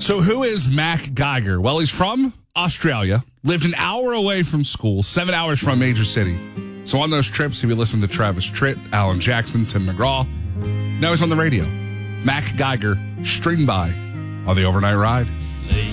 So who is Mac Geiger? Well, he's from Australia, lived an hour away from school, 7 hours from a major city. So on those trips, he would listen to Travis Tritt, Alan Jackson, Tim McGraw. Now he's on the radio. Mac Geiger, String By on the Overnight Ride. Lay